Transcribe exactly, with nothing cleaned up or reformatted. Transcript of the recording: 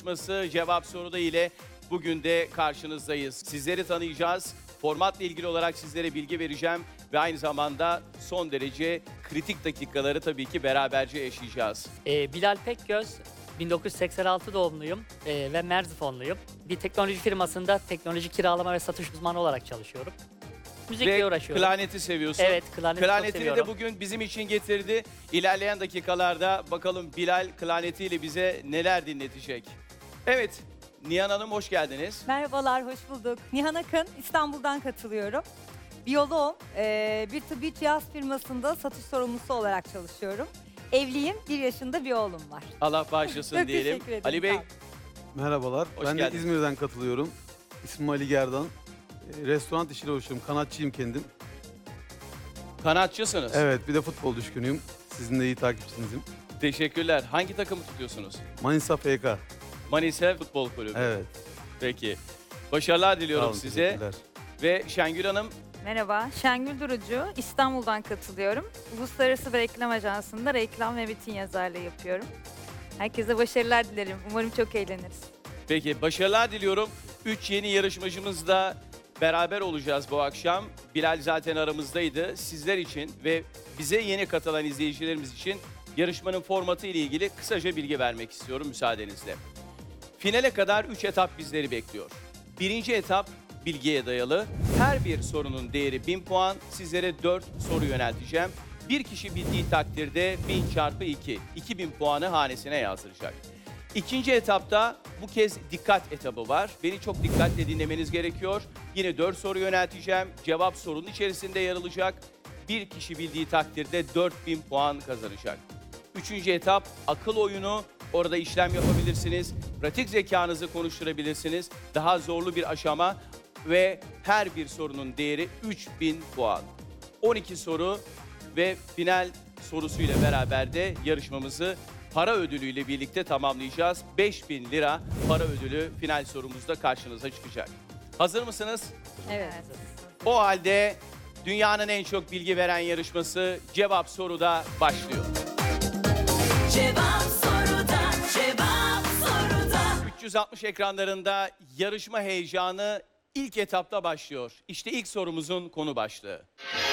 yarışması Cevap Soruda ile bugün de karşınızdayız. Sizleri tanıyacağız. Formatla ilgili olarak sizlere bilgi vereceğim ve aynı zamanda son derece kritik dakikaları tabii ki beraberce yaşayacağız. Ee, Bilal Pekgöz, bin dokuz yüz seksen altı doğumluyum ee, ve Merzifonluyum. Bir teknoloji firmasında teknoloji kiralama ve satış uzmanı olarak çalışıyorum. Müzikle Ve uğraşıyorum. klarneti seviyorsun. Evet, klarneti çok Klarnetini seviyorum. de bugün bizim için getirdi. İlerleyen dakikalarda bakalım Bilal klarnetiyle bize neler dinletecek. Evet, Nihan Hanım hoş geldiniz. Merhabalar, hoş bulduk. Nihan Akın, İstanbul'dan katılıyorum. Biyoloğum, ee, bir tıbbi cihaz firmasında satış sorumlusu olarak çalışıyorum. Evliyim, bir yaşında bir oğlum var. Allah bağışlasın Çok diyelim. teşekkür ederim, Ali Bey, sağ olun. Merhabalar. Hoş ben geldiniz. de İzmir'den katılıyorum. İsmim Ali Gerdan. E, restoran işiyle uğraşıyorum. Kanatçıyım kendim. kanatçısınız. Evet, bir de futbol düşkünüyüm. Sizin de iyi takipçinizim. Teşekkürler. Hangi takımı tutuyorsunuz? Manisa F K. Manisa Futbol Kulübü. Evet. Peki. Başarılar Sağ diliyorum olun, size. teşekkürler. Ve Şengül Hanım, Merhaba, Şengül Durucu. İstanbul'dan katılıyorum. Uluslararası bir reklam ajansında reklam ve metin yazarlığı yapıyorum. Herkese başarılar dilerim. Umarım çok eğleniriz. peki başarılar diliyorum. Üç yeni yarışmacımızla beraber olacağız bu akşam. Bilal zaten aramızdaydı. Sizler için ve bize yeni katılan izleyicilerimiz için yarışmanın formatı ile ilgili kısaca bilgi vermek istiyorum müsaadenizle. Finale kadar üç etap bizleri bekliyor. Birinci etap bilgiye dayalı. Her bir sorunun değeri bin puan. Sizlere dört soru yönelteceğim. Bir kişi bildiği takdirde bin çarpı iki. iki bin puanı hanesine yazdıracak. İkinci etapta bu kez dikkat etabı var. Beni çok dikkatle dinlemeniz gerekiyor. Yine dört soru yönelteceğim. Cevap sorunun içerisinde yer alacak. Bir kişi bildiği takdirde dört bin puan kazanacak. Üçüncü etap akıl oyunu. Orada işlem yapabilirsiniz. Pratik zekanızı konuşturabilirsiniz. Daha zorlu bir aşama ve her bir sorunun değeri üç bin puan. on iki soru ve final sorusuyla beraber de yarışmamızı para ödülüyle birlikte tamamlayacağız. beş bin lira para ödülü final sorumuzda karşınıza çıkacak. Hazır mısınız? Evet. O halde dünyanın en çok bilgi veren yarışması Cevap Soru'da başlıyor. Cevap soruda, cevap soruda. üç yüz altmış ekranlarında yarışma heyecanı ilk etapta başlıyor. İşte ilk sorumuzun konu başlığı.